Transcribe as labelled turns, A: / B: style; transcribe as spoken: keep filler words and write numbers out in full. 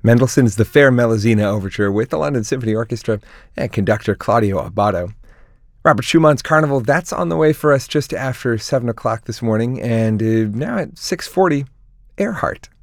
A: Mendelssohn's The Fair Melusina Overture with the London Symphony Orchestra and conductor Claudio Abbado. Robert Schumann's Carnival, that's on the way for us just after seven o'clock this morning. And uh, now at six forty, Earhart.